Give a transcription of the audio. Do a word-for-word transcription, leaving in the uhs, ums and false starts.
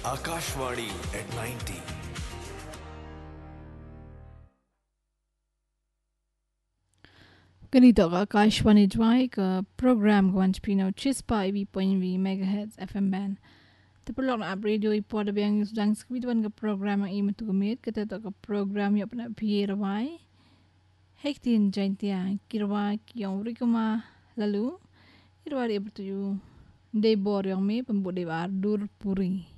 Akashvadi at ninety. Ganito ka Akashvani Dwight ka program gwan Pino Chispa ibi point V megahertz F M band. Tapos na radio ipo da biyang isudang skvidwan ka program ang imo tugumit kata ka program yo na pirawai. Hektin jaintia kirwa kiyong rikuma lalu irwari ibo tuyo debor yang me pembude ardur puri.